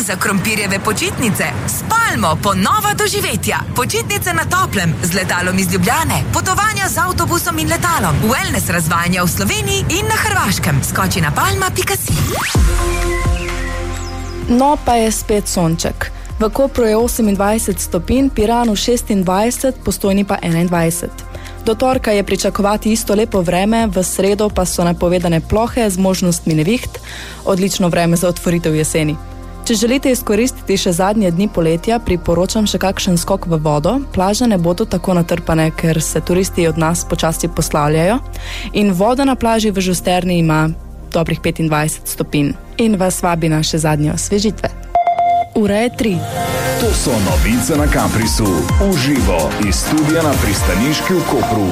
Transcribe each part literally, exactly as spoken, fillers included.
za krompirjeve počitnice. S Palmo ponova doživetja. Počitnice na toplem, z letalom iz Ljubljane, potovanja z avtobusom in letalom, wellness razvajanja v Sloveniji in na Hrvaškem. Skoči na palma pika si. No, pa je spet sonček. V Kopru je osemindvajset stopinj, Piranu šestindvajset, Postojni pa enaindvajset. Do torka je pričakovati isto lepo vreme, v sredo pa so napovedane plohe z možnostmi neviht, odlično vreme za otvoritev jeseni. Če želite izkoristiti še zadnje dni poletja, priporočam še kakšen skok v vodo. Plaže ne bodo tako natrpane, ker se turisti od nas počasi poslavljajo in voda na plaži v Žusterni ima dobrih petindvajset stopinj in vas vabi na še zadnje osvežitve. Ura je tri. To so novice na Kamprisu. Uživo iz studia na Pristaniški v Kopru.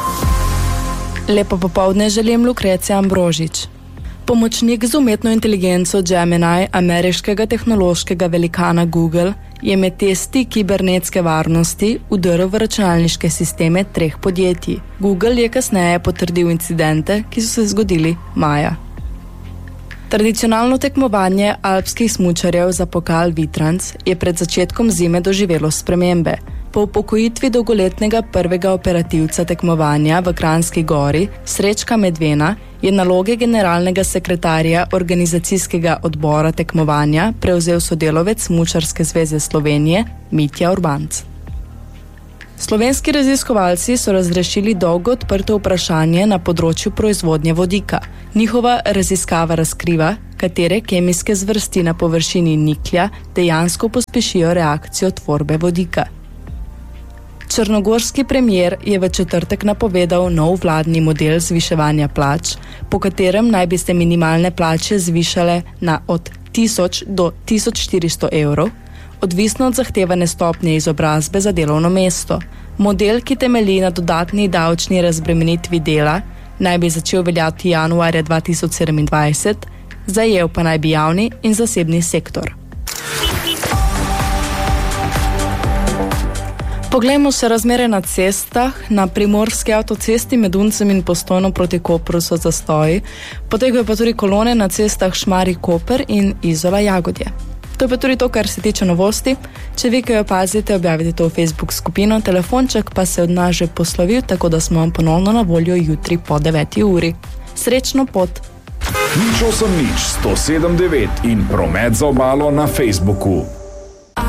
Lepo popoldne želim, Lukrecija Ambrožič. Pomočnik z umetno inteligenco Gemini ameriškega tehnološkega velikana Google je med testi kibernetske varnosti vdrl v računalniške sisteme treh podjetij. Google je kasneje potrdil incidente, ki so se zgodili maja. Tradicionalno tekmovanje alpskih smučarjev za pokal Vitrans je pred začetkom zime doživelo spremembe. Po upokojitvi dolgoletnega prvega operativca tekmovanja v Kranjski Gori, Srečka Medvena, je naloge generalnega sekretarja organizacijskega odbora tekmovanja prevzel sodelovec Smučarske zveze Slovenije Mitja Urbanc. Slovenski raziskovalci so razrešili dolgo odprto vprašanje na področju proizvodnje vodika. Njihova raziskava razkriva, katere kemijske zvrsti na površini niklja dejansko pospešijo reakcijo tvorbe vodika. Črnogorski premier je v četrtek napovedal nov vladni model zviševanja plač, po katerem naj bi se minimalne plače zvišale na od tisoč do tisoč štiristo evrov, odvisno od zahtevane stopnje izobrazbe za delovno mesto. Model, ki temelji na dodatni davčni razbremenitvi dela, naj bi začel veljati januarja dva tisoč sedemindvajset, zajel pa naj bi javni in zasebni sektor. Poglejmo se razmere na cestah. Na primorski avtocesti med Uncem in Postojno proti Kopru so zastoji, potegajo pa tudi kolone na cestah Šmarij-Koper in Izola-Jagodje. To je pa tudi to, kar se tiče novosti. Če vi kaj opazite, objavite to v Facebook skupino, telefonček pa se od nas že poslovil, tako da smo vam ponovno na voljo jutri po deveti uri. Srečno pot! Nič osem nič sto sedem devet in promet za obalo na Facebooku.